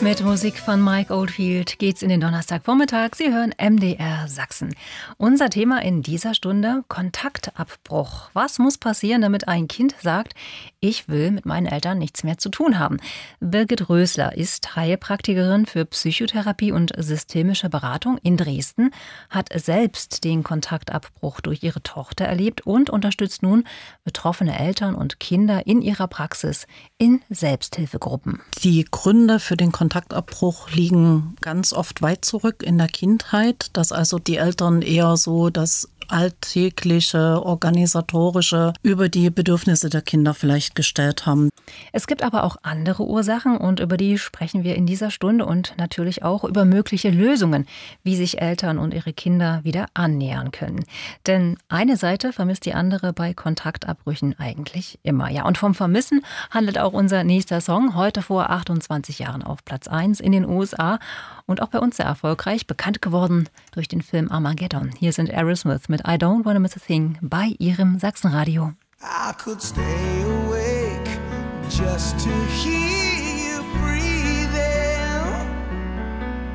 Mit Musik von Mike Oldfield geht's in den Donnerstagvormittag. Sie hören MDR Sachsen. Unser Thema in dieser Stunde: Kontaktabbruch. Was muss passieren, damit ein Kind sagt, ich will mit meinen Eltern nichts mehr zu tun haben? Birgit Rösler ist Heilpraktikerin für Psychotherapie und systemische Beratung in Dresden, hat selbst den Kontaktabbruch durch ihre Tochter erlebt und unterstützt nun betroffene Eltern und Kinder in ihrer Praxis in Selbsthilfegruppen. Die Gründe für den Kontaktabbruch liegen ganz oft weit zurück in der Kindheit, dass also die Eltern eher so das alltägliche, organisatorische über die Bedürfnisse der Kinder vielleicht gestellt haben. Es gibt aber auch andere Ursachen und über die sprechen wir in dieser Stunde und natürlich auch über mögliche Lösungen, wie sich Eltern und ihre Kinder wieder annähern können. Denn eine Seite vermisst die andere bei Kontaktabbrüchen eigentlich immer. Ja, und vom Vermissen handelt auch unser nächster Song, heute vor 28 Jahren auf Platz 1 in den USA und auch bei uns sehr erfolgreich, bekannt geworden durch den Film Armageddon. Hier sind Aerosmith mit I Don't Wanna Miss a Thing bei ihrem Sachsenradio. I could stay awake just to hear